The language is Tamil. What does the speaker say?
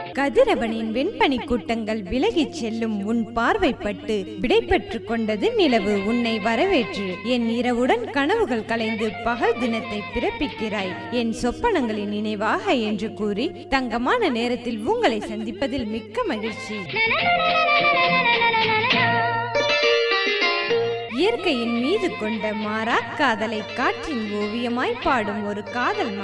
கதிரவனின் வெண்பனி கூட்டங்கள் விலகிச் செல்லும் உன் பார்வைப்பட்டு விடைபெற்று கொண்டது நிலவு உன்னை வரவேற்று. என் இரவுடன் கனவுகள் கலைந்து பகல் தினத்தை பிறப்பிக்கிறாய் என் சொப்பனங்களின் நினைவாக என்று கூறி தங்கமான நேரத்தில் உங்களை சந்திப்பதில் மிக்க மகிழ்ச்சி. இயற்கையின் மீது கொண்ட மாறா காதலை காற்றின் ஓவியமாய் பாடும் ஒரு காதல்